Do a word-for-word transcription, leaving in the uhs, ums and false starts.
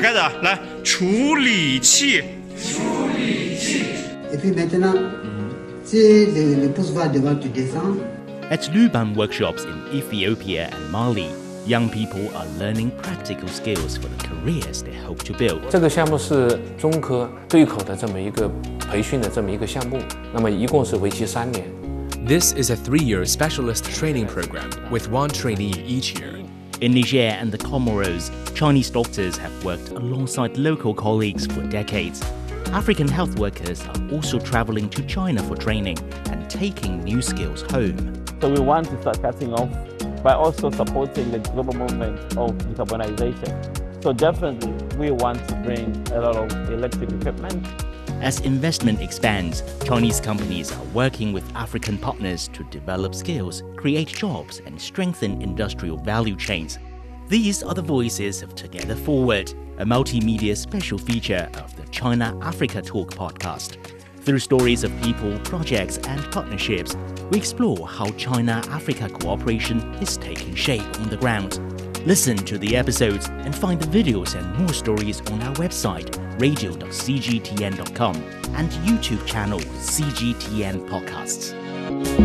开始啊，来处理器。 处理器。Et puis maintenant, c'est le, le pouce va devoir te descendre. At Luban workshops in Ethiopia and Mali, young people are learning practical skills for the careers they hope to build. 这个项目是中科对口的这么一个培训的这么一个项目，那么一共是为期三年。 This is a three-year specialist training program with one trainee each year. In Niger and the Comoros, Chinese doctors have worked alongside local colleagues for decades. African health workers are also traveling to China for training and taking new skills home. So we want to start cutting off by also supporting the global movement of decarbonization. So definitely we want to bring a lot of electric equipment. As investment expands, Chinese companies are working with African partners to develop skills, create jobs, and strengthen industrial value chains. These are the voices of Together Forward, a multimedia special feature of the China-Africa Talk podcast. Through stories of people, projects, and partnerships, we explore how China-Africa cooperation is taking shape on the ground. Listen to the episodes and find the videos and more stories on our website, radio dot c g t n dot com, and YouTube channel C G T N Podcasts.